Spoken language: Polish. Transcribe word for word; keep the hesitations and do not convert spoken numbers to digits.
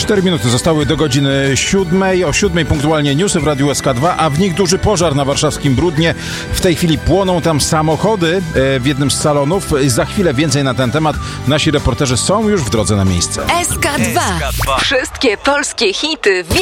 Cztery minuty zostały do godziny siódmej. O siódmej punktualnie newsy w Radiu S K dwa, a w nich duży pożar na warszawskim Bródnie. W tej chwili płoną tam samochody w jednym z salonów. Za chwilę więcej na ten temat. Nasi reporterzy są już w drodze na miejsce. S K dwa. Wszystkie polskie hity w